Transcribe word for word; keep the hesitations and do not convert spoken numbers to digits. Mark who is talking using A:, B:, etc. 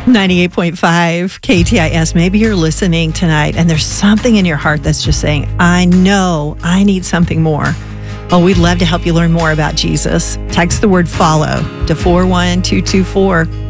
A: ninety-eight point five K T I S. Maybe you're listening tonight and there's something in your heart that's just saying, I know I need something more. Well, we'd love to help you learn more about Jesus. Text the word follow to four one two two four.